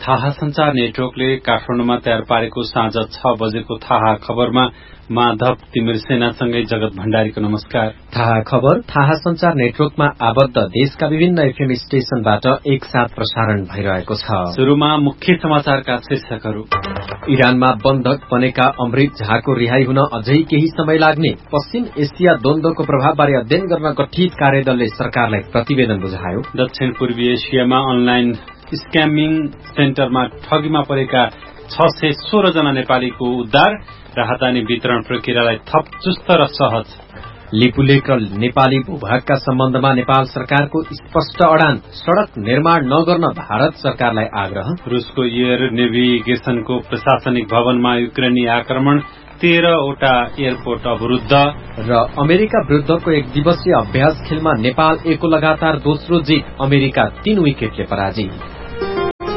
थाहा संचार नेटवर्कले काठमाडौँमा तयार पारेको साँझ 6 बजेको थाहा खबरमा माधव तिमिर सेनासँगै जगत भण्डारीको नमस्कार। थाहा खबर थाहा संचार नेटवर्कमा आबद्ध देशका विभिन्न एफएम स्टेशनबाट एकसाथ प्रसारण भइरहेको छ। सुरुमा मुख्य समाचारका शीर्षकहरू। इरानमा बन्धक बनेका अमृत झाको रिहाई हुन अझै केही समय लाग्ने। पश्चिम एसिया द्वन्द्वको प्रभावबारे अध्ययन गर्न गठित कार्यदलले सरकारलाई प्रतिवेदन बुझायो। दक्षिण पूर्वी एसियामा अनलाइन स्क्यामिङ सेन्टरमा ठगीमा परेका 616 जना नेपालीको उद्धार। राहत अनि वितरण प्रक्रियालाई थप चुस्त र सहज। लिपुलेक र नेपाली भूभागका सम्बन्धमा नेपाल सरकारको स्पष्ट अडान। सड़क निर्माण नगर्न भारत सरकारलाई आग्रह। रूसको एयर नेभिगेशनको प्रशासनिक भवनमा युक्रेनी आक्रमण। 13 वटा एयरपोर्ट अवरुद्ध। र अमेरिका विरुद्धको 1 दिवसीय अभ्यास खेलमा नेपाल एको लगातार दोस्रो जित। अमेरिका 3 विकेटले पराजित।